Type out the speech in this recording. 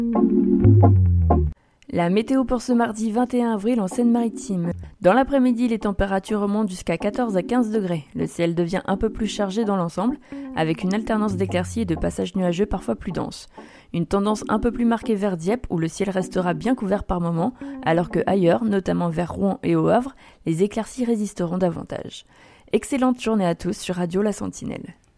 La météo pour ce mardi 21 avril en Seine-Maritime. Dans l'après-midi, les températures remontent jusqu'à 14 à 15 degrés. Le ciel devient un peu plus chargé dans l'ensemble, avec une alternance d'éclaircies et de passages nuageux parfois plus denses. Une tendance un peu plus marquée vers Dieppe, où le ciel restera bien couvert par moments, alors que ailleurs, notamment vers Rouen et au Havre, les éclaircies résisteront davantage. Excellente journée à tous sur Radio La Sentinelle.